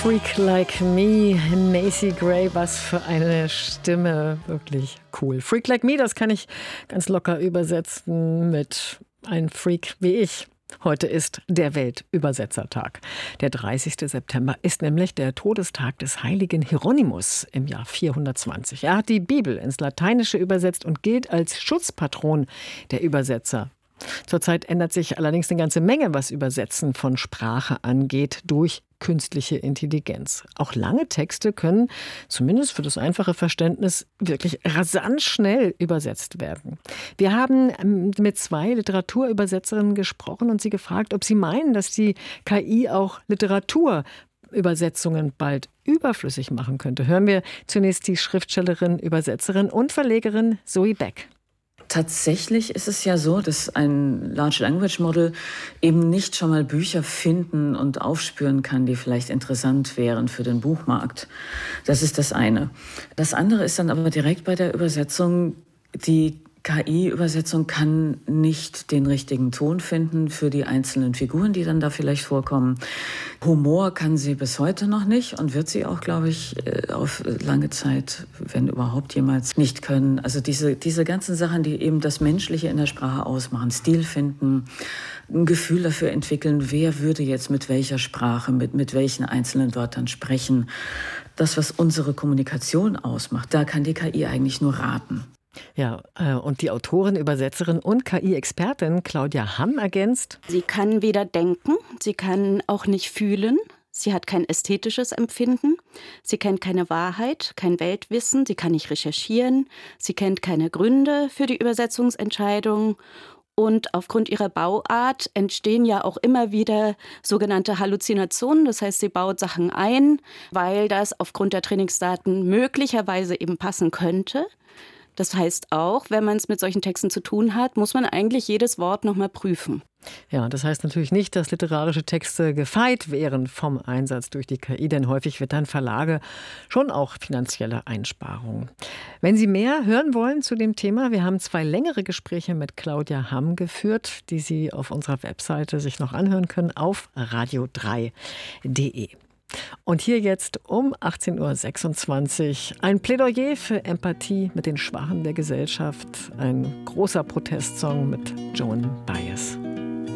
Freak Like Me, Macy Gray, was für eine Stimme, wirklich cool. Freak Like Me, das kann ich ganz locker übersetzen mit ein Freak wie ich. Heute ist der Weltübersetzertag. Der 30. September ist nämlich der Todestag des heiligen Hieronymus im Jahr 420. Er hat die Bibel ins Lateinische übersetzt und gilt als Schutzpatron der Übersetzer. Zurzeit ändert sich allerdings eine ganze Menge, was Übersetzen von Sprache angeht, durch künstliche Intelligenz. Auch lange Texte können, zumindest für das einfache Verständnis, wirklich rasant schnell übersetzt werden. Wir haben mit 2 Literaturübersetzerinnen gesprochen und sie gefragt, ob sie meinen, dass die KI auch Literaturübersetzungen bald überflüssig machen könnte. Hören wir zunächst die Schriftstellerin, Übersetzerin und Verlegerin Zoe Beck. Tatsächlich ist es ja so, dass ein Large Language Model eben nicht schon mal Bücher finden und aufspüren kann, die vielleicht interessant wären für den Buchmarkt. Das ist das eine. Das andere ist dann aber direkt bei der Übersetzung, die KI-Übersetzung kann nicht den richtigen Ton finden für die einzelnen Figuren, die dann da vielleicht vorkommen. Humor kann sie bis heute noch nicht und wird sie auch, glaube ich, auf lange Zeit, wenn überhaupt jemals, nicht können. Also diese ganzen Sachen, die eben das Menschliche in der Sprache ausmachen, Stil finden, ein Gefühl dafür entwickeln, wer würde jetzt mit welcher Sprache, mit welchen einzelnen Wörtern sprechen. Das, was unsere Kommunikation ausmacht, da kann die KI eigentlich nur raten. Ja, und die Autorin, Übersetzerin und KI-Expertin Claudia Hamm ergänzt: Sie kann weder denken, sie kann auch nicht fühlen, sie hat kein ästhetisches Empfinden, sie kennt keine Wahrheit, kein Weltwissen, sie kann nicht recherchieren, sie kennt keine Gründe für die Übersetzungsentscheidung. Und aufgrund ihrer Bauart entstehen ja auch immer wieder sogenannte Halluzinationen. Das heißt, sie baut Sachen ein, weil das aufgrund der Trainingsdaten möglicherweise eben passen könnte. Das heißt auch, wenn man es mit solchen Texten zu tun hat, muss man eigentlich jedes Wort nochmal prüfen. Ja, das heißt natürlich nicht, dass literarische Texte gefeit wären vom Einsatz durch die KI, denn häufig wittern Verlage schon auch finanzielle Einsparungen. Wenn Sie mehr hören wollen zu dem Thema, wir haben 2 längere Gespräche mit Claudia Hamm geführt, die Sie auf unserer Webseite sich noch anhören können auf radio3.de. Und hier jetzt um 18.26 Uhr ein Plädoyer für Empathie mit den Schwachen der Gesellschaft. Ein großer Protestsong mit Joan Baez.